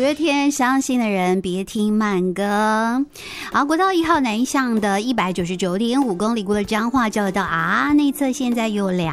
月天伤心的人别听慢歌。好，国道1号南向的199.5公里过了彰化交流道啊，内侧现在有